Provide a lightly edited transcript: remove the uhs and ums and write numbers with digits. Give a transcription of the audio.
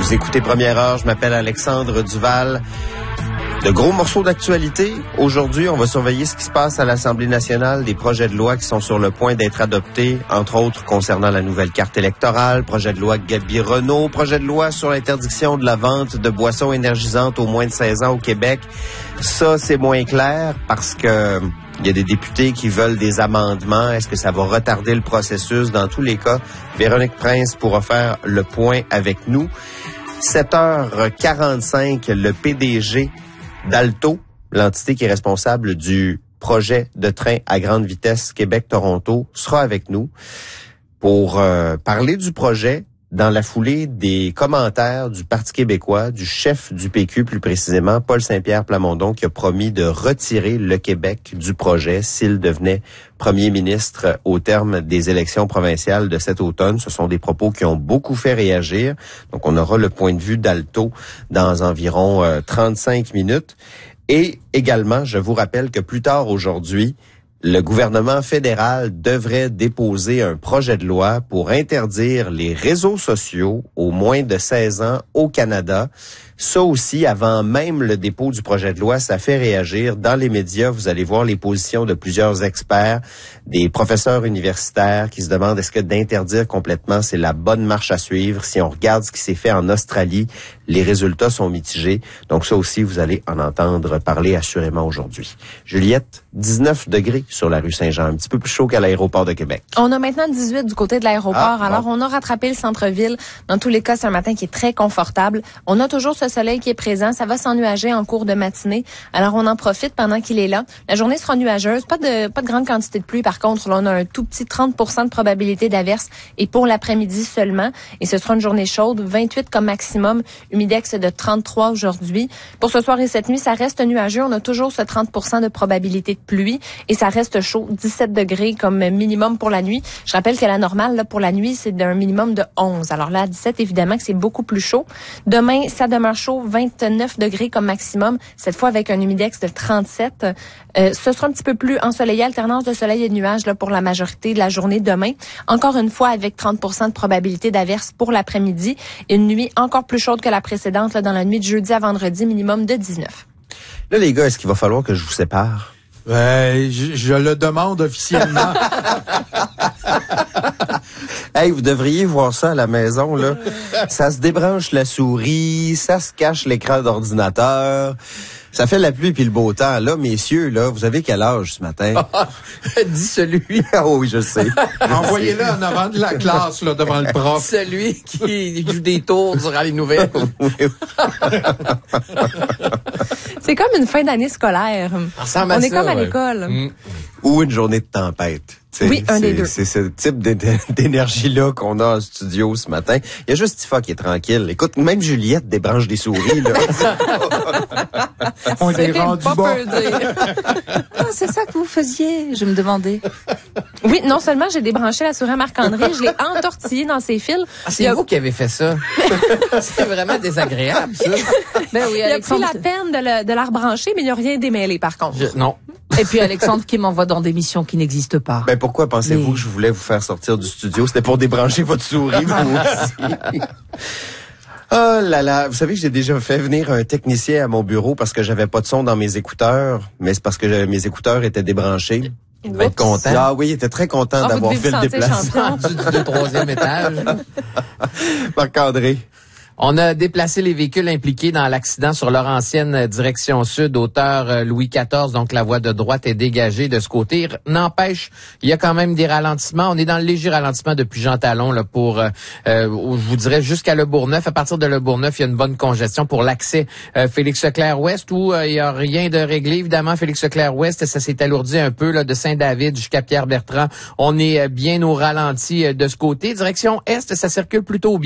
Vous écoutez Première Heure, je m'appelle Alexandre Duval. De gros morceaux d'actualité. Aujourd'hui, on va surveiller ce qui se passe à l'Assemblée nationale, des projets de loi qui sont sur le point d'être adoptés, entre autres concernant la nouvelle carte électorale, projet de loi Gaby-Renault, projet de loi sur l'interdiction de la vente de boissons énergisantes aux moins de 16 ans au Québec. Ça, c'est moins clair parce que il y a des députés qui veulent des amendements. Est-ce que ça va retarder le processus? Dans tous les cas, Véronique Prince pourra faire le point avec nous. 7h45, le PDG d'Alto, l'entité qui est responsable du projet de train à grande vitesse Québec-Toronto, sera avec nous pour parler du projet dans la foulée des commentaires du Parti québécois, du chef du PQ plus précisément, Paul Saint-Pierre Plamondon, qui a promis de retirer le Québec du projet s'il devenait premier ministre au terme des élections provinciales de cet automne. Ce sont des propos qui ont beaucoup fait réagir. Donc, on aura le point de vue d'Alto dans environ 35 minutes. Et également, je vous rappelle que plus tard aujourd'hui, le gouvernement fédéral devrait déposer un projet de loi pour interdire les réseaux sociaux aux moins de 16 ans au Canada. Ça aussi, avant même le dépôt du projet de loi, ça fait réagir. Dans les médias, vous allez voir les positions de plusieurs experts, des professeurs universitaires qui se demandent est-ce que d'interdire complètement, c'est la bonne marche à suivre. Si on regarde ce qui s'est fait en Australie, les résultats sont mitigés. Donc ça aussi, vous allez en entendre parler assurément aujourd'hui. Juliette, 19 degrés sur la rue Saint-Jean, un petit peu plus chaud qu'à l'aéroport de Québec. On a maintenant 18 du côté de l'aéroport. Alors, on a rattrapé le centre-ville. Dans tous les cas, c'est un matin qui est très confortable. On a toujours ce soleil qui est présent. Ça va s'ennuager en cours de matinée. Alors, on en profite pendant qu'il est là. La journée sera nuageuse. Pas de grande quantité de pluie. Par contre, là, on a un tout petit 30% de probabilité d'averse et pour l'après-midi seulement. Et ce sera une journée chaude. 28 comme maximum. Humidex de 33 aujourd'hui. Pour ce soir et cette nuit, ça reste nuageux. On a toujours ce 30% de probabilité de pluie et ça reste chaud. 17 degrés comme minimum pour la nuit. Je rappelle que la normale, là, pour la nuit, c'est d'un minimum de 11. Alors là, à 17, évidemment que c'est beaucoup plus chaud. Demain, ça demeure chaud, 29 degrés comme maximum, cette fois avec un humidex de 37. Ce sera un petit peu plus ensoleillé, alternance de soleil et de nuages là, pour la majorité de la journée demain. Encore une fois, avec 30% de probabilité d'averse pour l'après-midi. Une nuit encore plus chaude que la précédente, là, dans la nuit de jeudi à vendredi, minimum de 19. Là, les gars, est-ce qu'il va falloir que je vous sépare? Je le demande officiellement. Hey, vous devriez voir ça à la maison, là. Ça se débranche la souris, ça se cache l'écran d'ordinateur. Ça fait la pluie puis le beau temps. Là, messieurs, là, vous avez quel âge ce matin? Dis celui. Oh oui, je sais. Envoyez-le en avant de la classe, là, devant le prof. Celui qui joue des tours durant les nouvelles. C'est comme une fin d'année scolaire. On est comme à l'école. Ou une journée de tempête. Oui, un des deux. C'est ce type d'énergie-là qu'on a en studio ce matin. Il y a juste Tifa qui est tranquille. Écoute, même Juliette débranche des souris, là. On est rendu bon. C'est ça que vous faisiez, je me demandais. Oui, non seulement j'ai débranché la souris à Marc-André, je l'ai entortillée dans ses fils. Ah, c'est vous qui avez fait ça. C'est vraiment désagréable, ça. Ben oui, il a pris la peine de la rebrancher, mais il n'y a rien démêlé, par contre. Non. Et puis Alexandre qui m'envoie dans des missions qui n'existent pas. Ben pourquoi pensez-vous que je voulais vous faire sortir du studio? C'était pour débrancher votre souris, vous aussi. Oh là là, vous savez que j'ai déjà fait venir un technicien à mon bureau parce que j'avais pas de son dans mes écouteurs, mais c'est parce que mes écouteurs étaient débranchés. Il devait être content. Ah oui, il était très content d'avoir fait le déplacement. Du 3e étage. Marc-André. On a déplacé les véhicules impliqués dans l'accident sur leur ancienne direction sud, hauteur Louis XIV, donc la voie de droite est dégagée de ce côté. N'empêche, il y a quand même des ralentissements. On est dans le léger ralentissement depuis Jean Talon là, pour, je vous dirais, jusqu'à Le Bourgneuf. À partir de Le Bourgneuf, il y a une bonne congestion pour l'accès Félix-Leclerc-Ouest où il y a rien de réglé. Évidemment, Félix-Leclerc-Ouest, ça s'est alourdi un peu là, de Saint-David jusqu'à Pierre-Bertrand. On est bien au ralenti de ce côté. Direction Est, ça circule plutôt bien.